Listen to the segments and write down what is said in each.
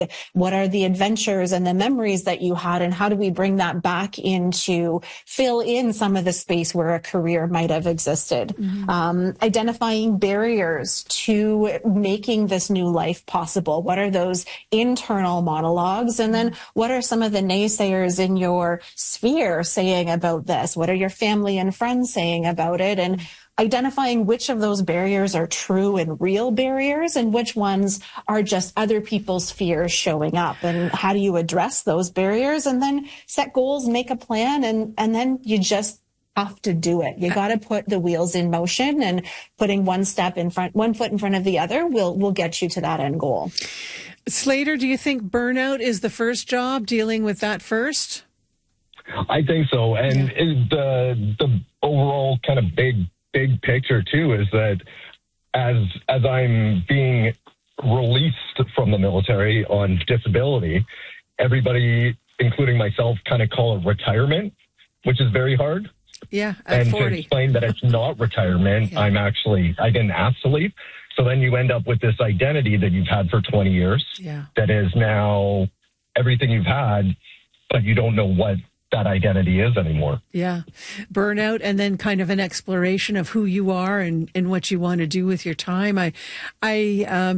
What are the adventures and the memories that you had, and how do we bring that back in to fill in some of the space where a career might have existed? Identifying barriers to making this new life possible. What are those internal monologues? And then what are some of the naysayers in your sphere saying about this? What are your family and friends saying about it? And identifying which of those barriers are true and real barriers and which ones are just other people's fears showing up, and how do you address those barriers, and then set goals, make a plan, and then you just have to do it. You got to put the wheels in motion, and putting one foot in front of the other will get you to that end goal. Slater, do you think burnout is the first job, dealing with that first? I think so. And the overall kind of big picture too is that as I'm being released from the military on disability, everybody, including myself, kind of call it retirement, which is very hard. Yeah, at 40. To explain that it's not retirement, I didn't ask to leave. So then you end up with this identity that you've had for 20 years that is now everything you've had, but you don't know what that identity is anymore. Yeah. Burnout, and then kind of an exploration of who you are and what you want to do with your time. I know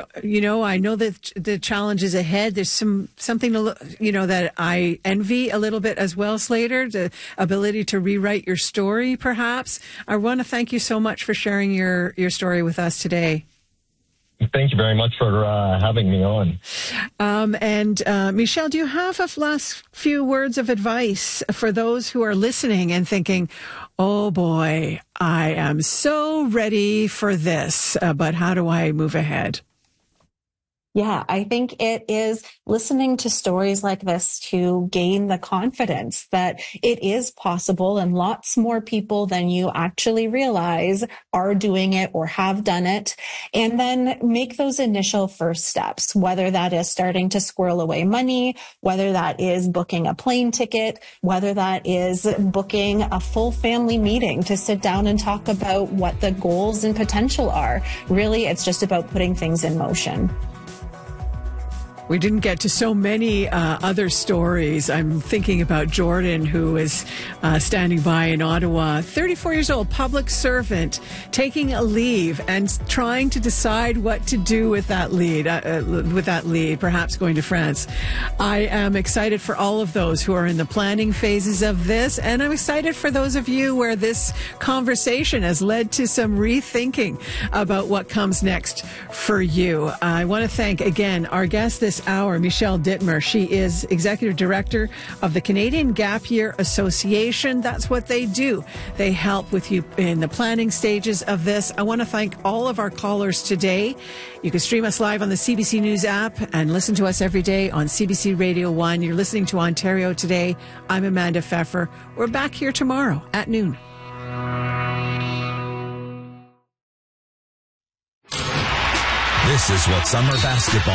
that the challenge is ahead. There's something that I envy a little bit as well, Slater, the ability to rewrite your story, perhaps. I want to thank you so much for sharing your story with us today. Thank you very much for having me on. Michelle, do you have a last few words of advice for those who are listening and thinking, oh boy, I am so ready for this, but how do I move ahead? Yeah, I think it is listening to stories like this to gain the confidence that it is possible, and lots more people than you actually realize are doing it or have done it. And then make those initial first steps, whether that is starting to squirrel away money, whether that is booking a plane ticket, whether that is booking a full family meeting to sit down and talk about what the goals and potential are. Really, it's just about putting things in motion. We didn't get to so many other stories. I'm thinking about Jordan, who is standing by in Ottawa, 34 years old, public servant, taking a leave and trying to decide what to do with that lead, perhaps going to France. I am excited for all of those who are in the planning phases of this, and I'm excited for those of you where this conversation has led to some rethinking about what comes next for you. I want to thank again our guest this hour, Michelle Dittmer. She is Executive Director of the Canadian Gap Year Association. That's what they do. They help with you in the planning stages of this. I want to thank all of our callers today. You can stream us live on the CBC News app and listen to us every day on CBC Radio 1. You're listening to Ontario Today. I'm Amanda Pfeffer. We're back here tomorrow at noon. This is what summer basketball